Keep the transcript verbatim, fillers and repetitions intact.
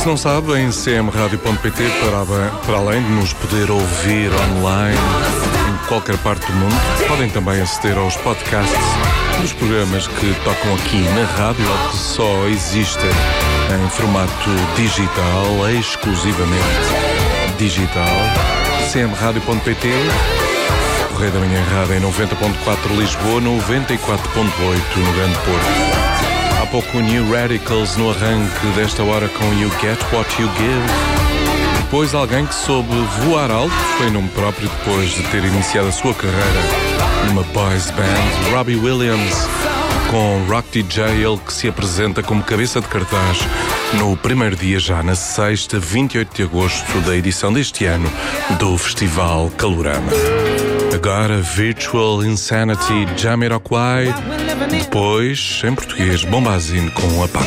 Se não sabe, em c m radio ponto p t, para, para além de nos poder ouvir online em qualquer parte do mundo, podem também aceder aos podcasts dos programas que tocam aqui na rádio ou que só existem em formato digital, exclusivamente digital. c m radio ponto p t, Correio da Manhã Rádio em noventa ponto quatro Lisboa, noventa e quatro ponto oito no Grande Porto. Há pouco New Radicals no arranque desta hora com You Get What You Give. Depois alguém que soube voar alto, foi nome próprio depois de ter iniciado a sua carreira numa boys band, Robbie Williams, com Rock D J, ele que se apresenta como cabeça de cartaz no primeiro dia, já na sexta, vinte e oito de agosto da edição deste ano do Festival Calorama. Agora Virtual Insanity, Jamiroquai, depois, em português, Bombazine com a